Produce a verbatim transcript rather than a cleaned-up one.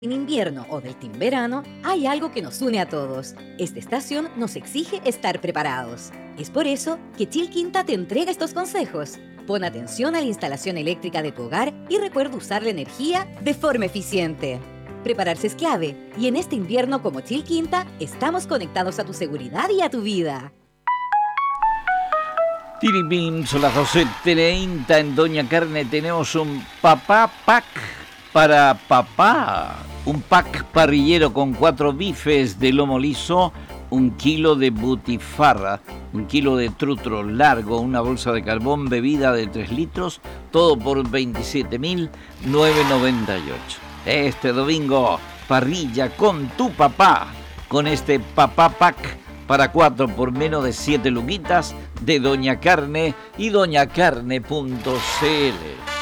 En invierno o del team verano, hay algo que nos une a todos. Esta estación nos exige estar preparados. Es por eso que Chilquinta te entrega estos consejos. Pon atención a la instalación eléctrica de tu hogar y recuerda usar la energía de forma eficiente. Prepararse es clave y en este invierno como Chilquinta estamos conectados a tu seguridad y a tu vida. Tiribim, son las doce treinta en Doña Carne. Tenemos un papá pack para papá. Un pack parrillero con cuatro bifes de lomo liso, un kilo de butifarra, un kilo de trutro largo, una bolsa de carbón, bebida de tres litros, todo por veintisiete mil novecientos noventa y ocho. Este domingo, parrilla con tu papá, con este papá pack para cuatro por menos de siete luquitas de Doña Carne y doña carne punto c l.